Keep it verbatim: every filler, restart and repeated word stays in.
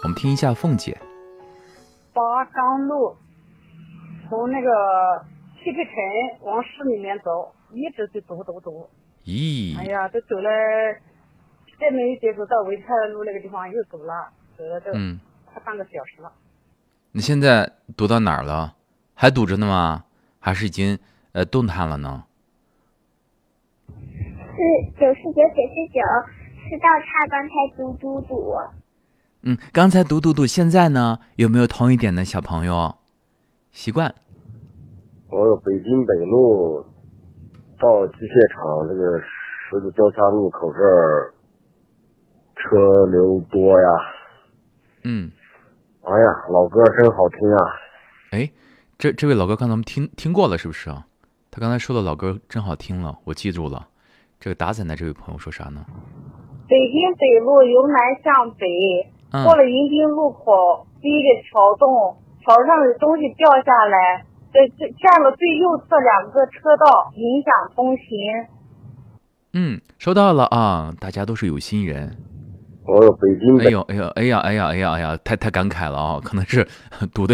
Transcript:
我们听一下凤姐。 八岗路，从那个七里城往市里面走，一直就走走走。 咦， 哎呀，都走了，再没有结果，到潍柴路那个地方又走了，走了这嗯， 快半个小时了。 你现在堵到哪儿了？还堵着呢吗？还是已经呃动弹了呢？ 是九十九九十九，是道岔，刚才堵堵堵。 嗯，刚才堵堵堵，现在呢有没有同一点的小朋友？习惯。 我北京北路到机械厂这个十字交叉路口这儿车流多呀。 嗯， 哎呀，老歌真好听啊！ 哎，这这位老哥刚才我们听听过了是不是啊？他刚才说的老歌真好听了，我记住了。这个打伞的这位朋友说啥呢？ 北京北路由南向北， 嗯、 过了迎宾路口，第一个桥洞，桥上的东西掉下来，在这占了最右侧两个车道，影响通行。 嗯，收到了啊，大家都是有心人。 我有北京北。 哎呦哎呦哎呀哎呀哎呀哎呀，太太感慨了啊，可能是堵的。